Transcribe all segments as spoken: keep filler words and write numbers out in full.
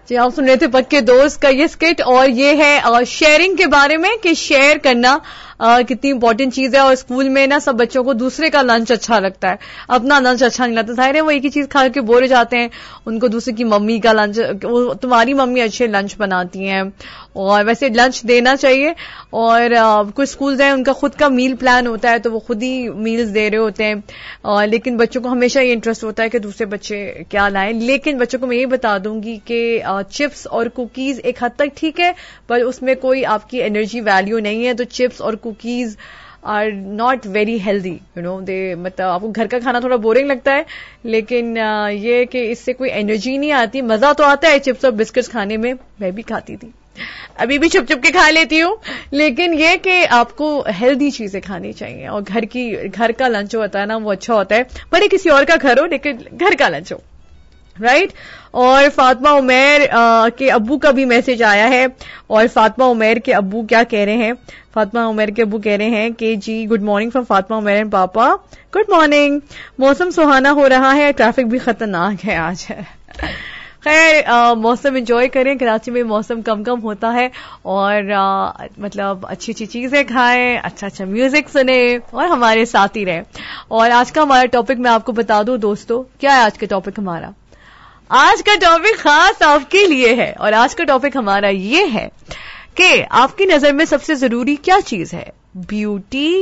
جی آپ سن رہے تھے پکے دوست کا یہ اسکٹ, اور یہ ہے شیئرنگ کے بارے میں کہ شیئر کرنا آ, کتنی امپورٹنٹ چیز ہے. اور اسکول میں نا سب بچوں کو دوسرے کا لنچ اچھا لگتا ہے, اپنا لنچ اچھا نہیں لگتا. ظاہر ہے وہ ایک ہی چیز کھا کے بور ہو جاتے ہیں, ان کو دوسرے کی ممی کا لنچ, تمہاری ممی اچھے لنچ بناتی ہیں, اور ویسے لنچ دینا چاہیے. اور کچھ اسکولز ہیں ان کا خود کا میل پلان ہوتا ہے تو وہ خود ہی میلز دے رہے ہوتے ہیں, لیکن بچوں کو ہمیشہ یہ انٹرسٹ ہوتا ہے کہ دوسرے بچے کیا لائیں. لیکن بچوں کو میں یہ بتا دوں گی کہ چپس اور کوکیز ایک حد تک ٹھیک ہے, پر اس میں کوئی آپ کی انرجی ویلیو نہیں ہے. تو چپس اور cookies are not very healthy, you know دے, مطلب آپ کو گھر کا کھانا تھوڑا بورنگ لگتا ہے, لیکن یہ کہ اس سے کوئی انرجی نہیں آتی. مزہ تو آتا ہے چپس اور بسکٹس کھانے میں, میں بھی کھاتی تھی, ابھی بھی چھپ چھپ کے کھا لیتی ہوں, لیکن یہ کہ آپ کو ہیلدی چیزیں کھانی چاہیے. اور گھر کی گھر کا لنچ ہوتا ہے نا وہ اچھا ہوتا ہے, بڑے کسی اور کا گھر ہو لیکن گھر کا لنچ ہو, رائٹ. اور فاطمہ عمیر کے ابو کا بھی میسج آیا ہے, اور فاطمہ عمیر کے ابو کیا کہہ رہے ہیں. فاطمہ عمیر کے ابو کہہ رہے ہیں کہ جی good morning from Fatima Umair and papa. Good morning. موسم سہانا ہو رہا ہے, ٹریفک بھی خطرناک ہے آج. خیر موسم انجوائے کریں, کراچی میں موسم کم کم ہوتا ہے, اور آ, مطلب اچھی اچھی چیزیں کھائیں, اچھا اچھا میوزک سنیں, اور ہمارے ساتھ ہی رہیں. اور آج کا ہمارا ٹاپک میں آپ کو بتا دوں دوستو, کیا ہے آج کا ٹاپک ہمارا. آج کا ٹاپک خاص آپ کے لیے ہے, اور آج کا ٹاپک ہمارا یہ ہے کہ آپ کی نظر میں سب سے ضروری کیا چیز ہے, بیوٹی,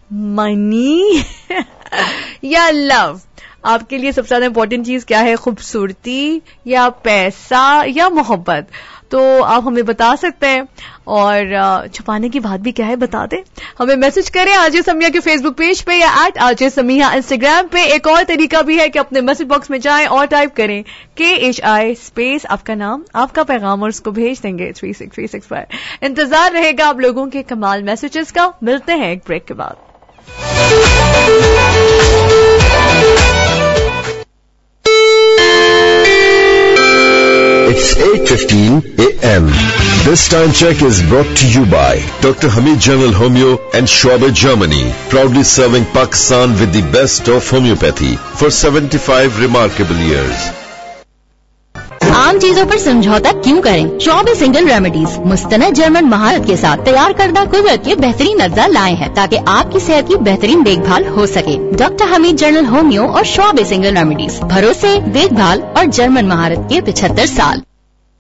منی یا لو. آپ کے لیے سب سے زیادہ امپورٹنٹ چیز کیا ہے, خوبصورتی یا پیسہ یا محبت. تو آپ ہمیں بتا سکتے ہیں, اور چھپانے کی بات بھی کیا ہے بتا دیں, ہمیں میسج کریں آرجے سمیہ کے فیس بک پیج پہ یا ایٹ آرجے سمیہ انسٹاگرام پہ. ایک اور طریقہ بھی ہے کہ اپنے میسج باکس میں جائیں اور ٹائپ کریں کے ایچ آئی اسپیس آپ کا نام, آپ کا پیغام, اور اس کو بھیج دیں گے three six three six five. انتظار رہے گا آپ لوگوں کے کمال میسجز کا. ملتے ہیں ایک بریک کے بعد. It's eight fifteen a m This time check is brought to you by Doctor Hamid General Homeo and Schwabe Germany, proudly serving Pakistan with the best of homeopathy for seventy-five remarkable years. عام چیزوں پر سمجھوتا کیوں کریں؟ شعبے single remedies مستند German مہارت کے ساتھ تیار کردہ قدرت کے بہترین اجزاء لائے ہیں تاکہ آپ کی صحت کی بہترین دیکھ بھال ہو سکے. ڈاکٹر حمید جنرل ہومیو اور شعبے سنگل ریمیڈیز, بھروسے, دیکھ بھال اور جرمن مہارت کے پچہتر سال.